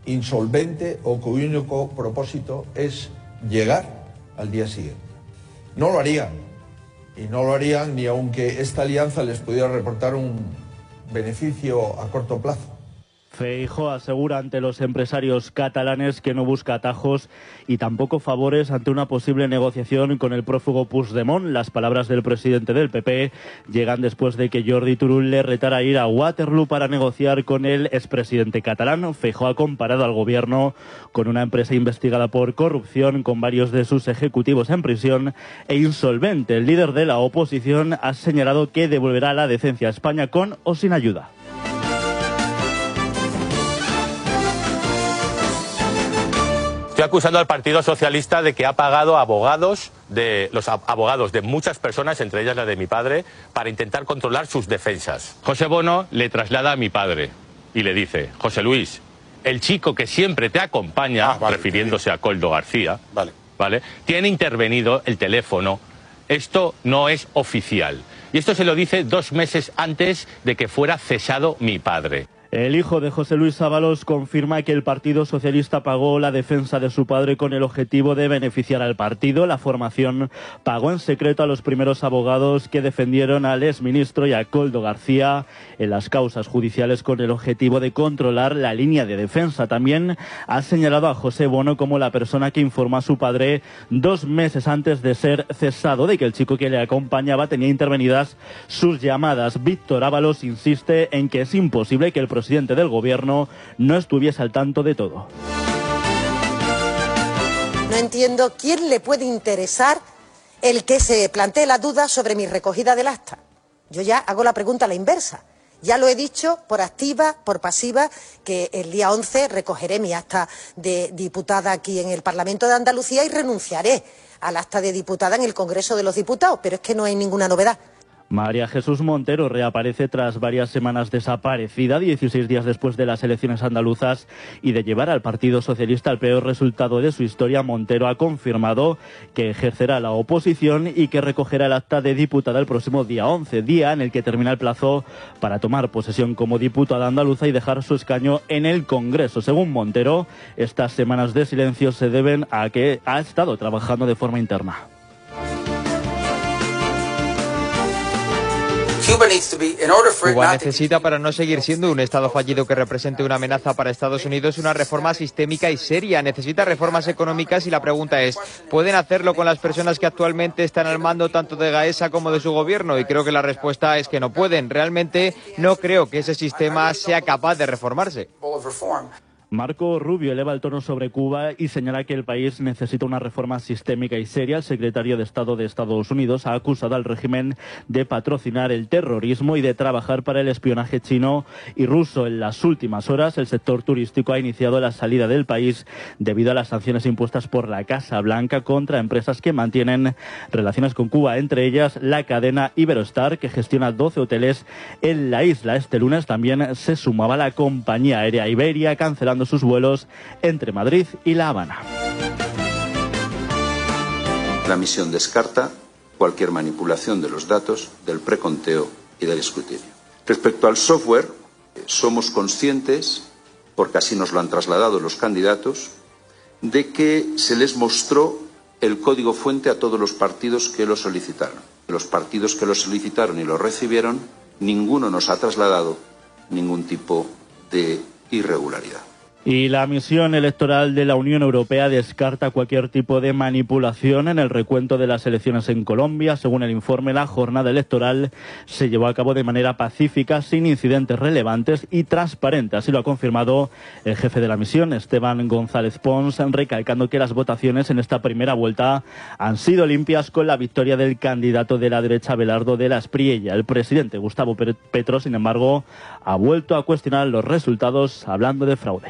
insolvente o cuyo único propósito es llegar al día siguiente. No lo harían, y no lo harían ni aunque esta alianza les pudiera reportar un beneficio a corto plazo. Feijóo asegura ante los empresarios catalanes que no busca atajos y tampoco favores ante una posible negociación con el prófugo Puigdemont. Las palabras del presidente del PP llegan después de que Jordi Turull le retara a ir a Waterloo para negociar con el expresidente catalán. Feijóo ha comparado al gobierno con una empresa investigada por corrupción, con varios de sus ejecutivos en prisión e insolvente. El líder de la oposición ha señalado que devolverá la decencia a España con o sin ayuda. Estoy acusando al Partido Socialista de que ha pagado los abogados de muchas personas, entre ellas la de mi padre, para intentar controlar sus defensas. José Bono le traslada a mi padre y le dice: José Luis, el chico que siempre te acompaña, refiriéndose a Koldo García, ¿vale? Tiene intervenido el teléfono. Esto no es oficial. Y esto se lo dice 2 meses antes de que fuera cesado mi padre. El hijo de José Luis Ábalos confirma que el Partido Socialista pagó la defensa de su padre con el objetivo de beneficiar al partido. La formación pagó en secreto a los primeros abogados que defendieron al exministro y a Koldo García en las causas judiciales con el objetivo de controlar la línea de defensa. También ha señalado a José Bono como la persona que informó a su padre 2 meses antes de ser cesado de que el chico que le acompañaba tenía intervenidas sus llamadas. Víctor Ábalos insiste en que es imposible que el presidente del gobierno no estuviese al tanto de todo. No entiendo quién le puede interesar el que se plantee la duda sobre mi recogida del acta. Yo ya hago la pregunta a la inversa. Ya lo he dicho por activa, por pasiva, que el día 11 recogeré mi acta de diputada aquí en el Parlamento de Andalucía y renunciaré al acta de diputada en el Congreso de los Diputados, pero es que no hay ninguna novedad. María Jesús Montero reaparece tras varias semanas desaparecida, 16 días después de las elecciones andaluzas y de llevar al Partido Socialista al peor resultado de su historia. Montero ha confirmado que ejercerá la oposición y que recogerá el acta de diputada el próximo día 11, día en el que termina el plazo para tomar posesión como diputada andaluza y dejar su escaño en el Congreso. Según Montero, estas semanas de silencio se deben a que ha estado trabajando de forma interna. Cuba necesita, para no seguir siendo un Estado fallido que represente una amenaza para Estados Unidos, una reforma sistémica y seria. Necesita reformas económicas y la pregunta es, ¿pueden hacerlo con las personas que actualmente están al mando tanto de Gaesa como de su gobierno? Y creo que la respuesta es que no pueden. Realmente no creo que ese sistema sea capaz de reformarse. Marco Rubio eleva el tono sobre Cuba y señala que el país necesita una reforma sistémica y seria. El secretario de Estado de Estados Unidos ha acusado al régimen de patrocinar el terrorismo y de trabajar para el espionaje chino y ruso. En las últimas horas, el sector turístico ha iniciado la salida del país debido a las sanciones impuestas por la Casa Blanca contra empresas que mantienen relaciones con Cuba, entre ellas la cadena Iberostar, que gestiona 12 hoteles en la isla. Este lunes también se sumaba la compañía aérea Iberia, cancelando sus vuelos entre Madrid y La Habana. La misión descarta cualquier manipulación de los datos, del preconteo y del escrutinio. Respecto al software, somos conscientes, porque así nos lo han trasladado los candidatos, de que se les mostró el código fuente a todos los partidos que lo solicitaron. Los partidos que lo solicitaron y lo recibieron, ninguno nos ha trasladado ningún tipo de irregularidad. Y la misión electoral de la Unión Europea descarta cualquier tipo de manipulación en el recuento de las elecciones en Colombia. Según el informe, la jornada electoral se llevó a cabo de manera pacífica, sin incidentes relevantes y transparente. Así lo ha confirmado el jefe de la misión, Esteban González Pons, recalcando que las votaciones en esta primera vuelta han sido limpias, con la victoria del candidato de la derecha, Abelardo de la Espriella. El presidente Gustavo Petro, sin embargo, ha vuelto a cuestionar los resultados, hablando de fraude.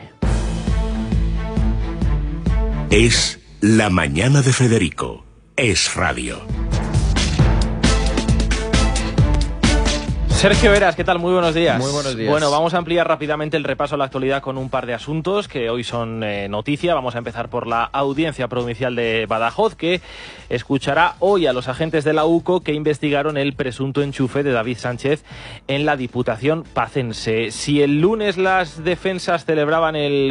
Es la mañana de Federico. Es radio. Sergio Heras, ¿qué tal? Muy buenos días. Muy buenos días. Bueno, vamos a ampliar rápidamente el repaso a la actualidad con un par de asuntos que hoy son noticia. Vamos a empezar por la Audiencia Provincial de Badajoz, que escuchará hoy a los agentes de la UCO que investigaron el presunto enchufe de David Sánchez en la Diputación pacense. Si el lunes las defensas celebraban el